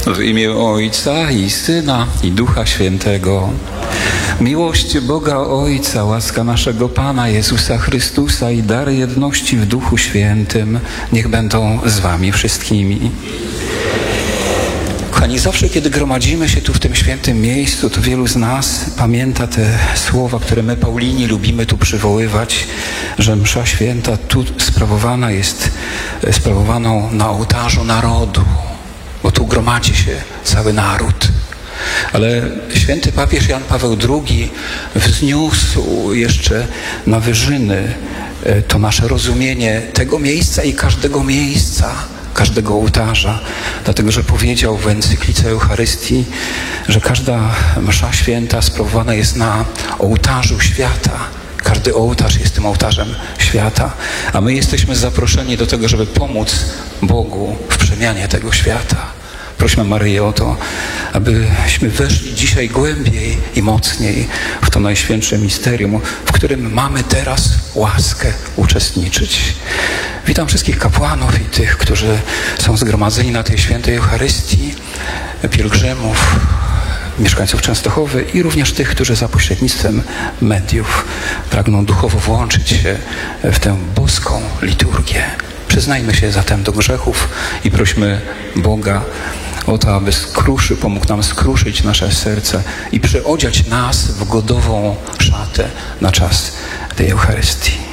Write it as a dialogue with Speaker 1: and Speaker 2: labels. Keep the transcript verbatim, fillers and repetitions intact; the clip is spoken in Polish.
Speaker 1: W imię Ojca i Syna i Ducha Świętego. Miłość Boga Ojca, łaska naszego Pana Jezusa Chrystusa i dar jedności w Duchu Świętym niech będą z wami wszystkimi. Kochani, zawsze kiedy gromadzimy się tu w tym świętym miejscu, to wielu z nas pamięta te słowa, które my Paulini lubimy tu przywoływać, że msza święta tu sprawowana jest sprawowaną na ołtarzu narodu, bo tu gromadzi się cały naród. Ale święty papież Jan Paweł drugi wzniósł jeszcze na wyżyny to nasze rozumienie tego miejsca i każdego miejsca, każdego ołtarza, dlatego że powiedział w encyklice Eucharystii, że każda msza święta sprawowana jest na ołtarzu świata. Każdy ołtarz jest tym ołtarzem świata, a my jesteśmy zaproszeni do tego, żeby pomóc Bogu w przemianie tego świata. Prośmy Maryję o to, abyśmy weszli dzisiaj głębiej i mocniej w to najświętsze misterium, w którym mamy teraz łaskę uczestniczyć. Witam wszystkich kapłanów i tych, którzy są zgromadzeni na tej świętej Eucharystii, pielgrzymów, mieszkańców Częstochowy i również tych, którzy za pośrednictwem mediów pragną duchowo włączyć się w tę boską liturgię. Przyznajmy się zatem do grzechów i prośmy Boga o to, aby skruszy, pomógł nam skruszyć nasze serce i przyodziać nas w godową szatę na czas tej Eucharystii.